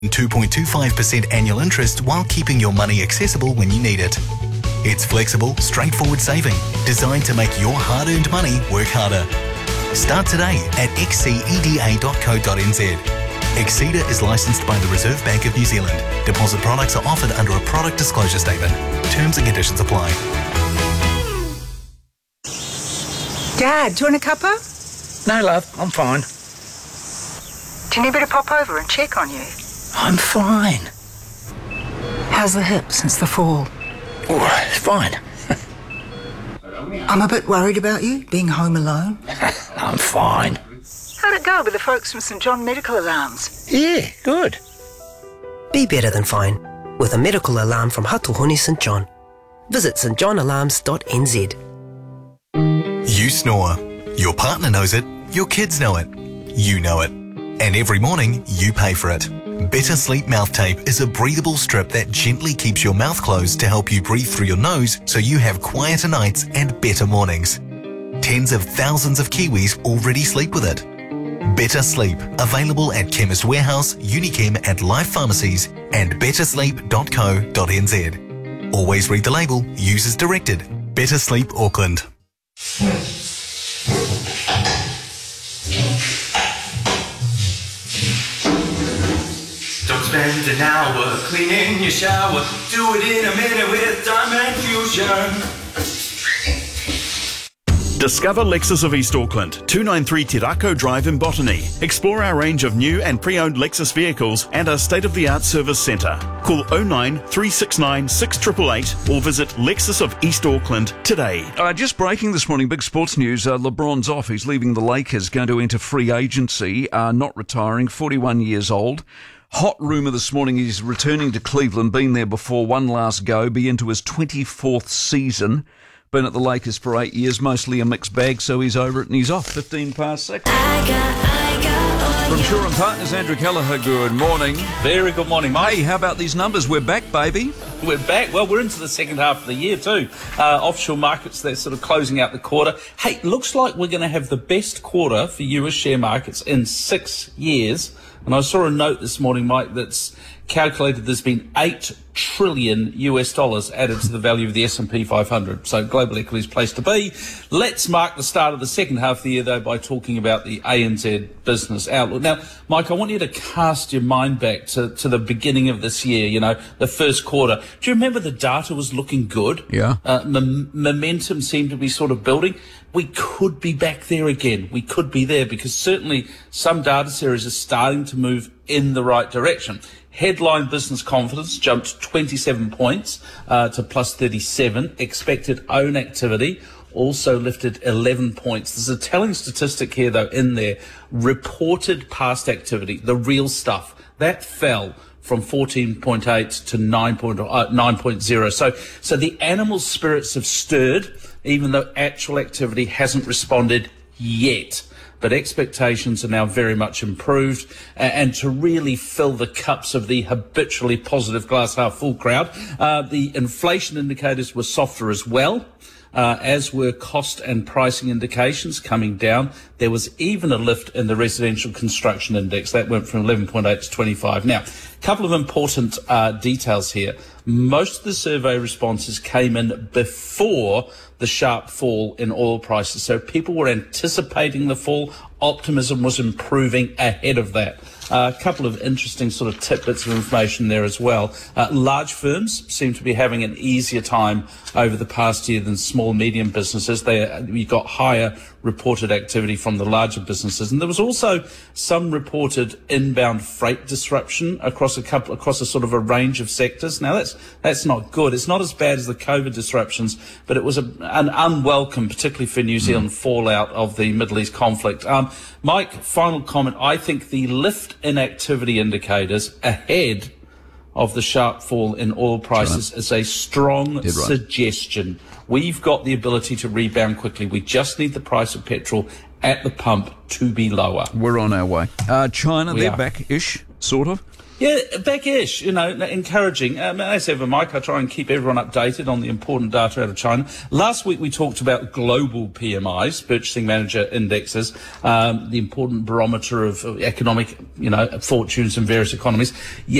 2.25% annual interest while keeping your money accessible when you need it. It's flexible, straightforward saving, designed to make your hard-earned money work harder. Start today at xceda.co.nz. Exceeda is licensed by the Reserve Bank of New Zealand. Deposit products are offered under a product disclosure statement. Terms and conditions apply. Dad, do you want a cuppa? No, love, I'm fine. Do you need me to pop over and check on you? I'm fine. How's the hip since the fall? Oh, it's fine. I'm a bit worried about you, being home alone. I'm fine. How'd it go with the folks from St John Medical Alarms? Yeah, good. Be better than fine with a medical alarm from Hatuhuni St John. Visit stjohnalarms.nz. You snore. Your partner knows it. Your kids know it. You know it. And every morning, you pay for it. Better Sleep Mouth Tape is a breathable strip that gently keeps your mouth closed to help you breathe through your nose so you have quieter nights and better mornings. Tens of thousands of Kiwis already sleep with it. Better Sleep, available at Chemist Warehouse, Unichem and Life Pharmacies and bettersleep.co.nz. Always read the label, use as directed. Better Sleep Auckland. Don't spend an hour cleaning your shower. Do it in a minute with Diamond Fusion. Discover Lexus of East Auckland, 293 Te Rako Drive in Botany. Explore our range of new and pre-owned Lexus vehicles and our state-of-the-art service centre. Call 09 369 6888 or visit Lexus of East Auckland today. Just breaking this morning, big sports news. LeBron's off. He's leaving the Lakers, going to enter free agency, not retiring, 41 years old. Hot rumour this morning, he's returning to Cleveland, been there before, one last go, be into his 24th season. Been at the Lakers for 8 years, mostly a mixed bag, so he's over it and he's off. 15 past 6. From Shaw and Partners, Andrew Kelleher, good morning. Very good morning, mate. Hey, how about these numbers? We're back, baby. We're back. Well, we're into the second half of the year too. Offshore markets, they're sort of closing out the quarter. Hey, looks like we're going to have the best quarter for US share markets in 6 years. And I saw a note this morning, Mike, that's calculated there's been $8 trillion US dollars added to the value of the S&P 500. So global equities place to be. Let's mark the start of the second half of the year, though, by talking about the ANZ business outlook. Now, Mike, I want you to cast your mind back to the beginning of this year, you know, the first quarter. Do you remember the data was looking good? Yeah. Momentum seemed to be sort of building. We could be back there again. We could be there because certainly some data series are starting to move in the right direction. Headline business confidence jumped 27 points to plus 37. Expected own activity also lifted 11 points. There's a telling statistic here, though, in there. Reported past activity, the real stuff, that fell from 14.8 to 9.0. So the animal spirits have stirred, even though actual activity hasn't responded yet. But expectations are now very much improved. And to really fill the cups of the habitually positive glass half full crowd, the inflation indicators were softer as well, as were cost and pricing indications coming down. There was even a lift in the residential construction index. That went from 11.8 to 25. Now, a couple of important details here. Most of the survey responses came in before the sharp fall in oil prices. So people were anticipating the fall. Optimism was improving ahead of that. A couple of interesting sort of tidbits of information there as well. Large firms seem to be having an easier time over the past year than small, medium businesses. We got higher reported activity from the larger businesses. And there was also some reported inbound freight disruption across a sort of a range of sectors. Now that's not good. It's not as bad as the COVID disruptions, but it was an unwelcome, particularly for New Zealand, fallout of the Middle East conflict. Mike, final comment. I think the lift in activity indicators ahead of the sharp fall in oil prices is a strong suggestion. We've got the ability to rebound quickly. We just need the price of petrol at the pump to be lower. We're on our way. China, they're back-ish, sort of. Yeah, back-ish, encouraging. As ever, Mike, I try and keep everyone updated on the important data out of China. Last week we talked about global PMIs, Purchasing Manager Indexes, the important barometer of economic, fortunes in various economies.